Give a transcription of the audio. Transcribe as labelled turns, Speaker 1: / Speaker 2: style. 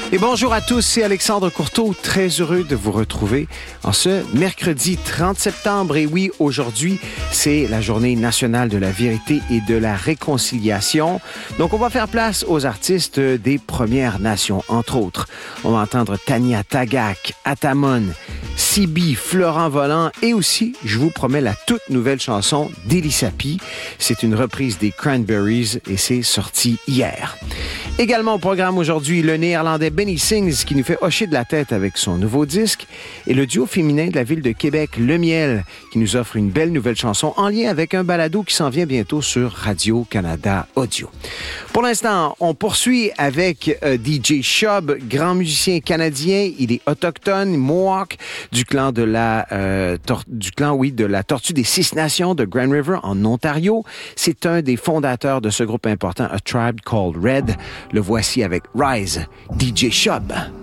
Speaker 1: Et bonjour à tous, c'est Alexandre Courteau, très heureux de vous retrouver en ce mercredi 30 septembre. Et oui, aujourd'hui, c'est la journée nationale de la vérité et de la réconciliation. Donc, on va faire place aux artistes des Premières Nations, entre autres. On va entendre Tanya Tagaq, Atamon, Sibi, Florent Volant et aussi, je vous promets, la toute nouvelle chanson d'Elisapi. C'est une reprise des Cranberries et c'est sorti hier. Également au programme aujourd'hui, le néerlandais Benny Sings qui nous fait hocher de la tête avec son nouveau disque et le duo féminin de la ville de Québec, Le Miel, qui nous offre une belle nouvelle chanson en lien avec un balado qui s'en vient bientôt sur Radio-Canada Audio. Pour l'instant, on poursuit avec DJ Shub, grand musicien canadien. Il est autochtone, Mohawk, du clan de la Tortue des Six Nations de Grand River en Ontario. C'est un des fondateurs de ce groupe important, A Tribe Called Red. Le voici avec Rise, DJ Shub.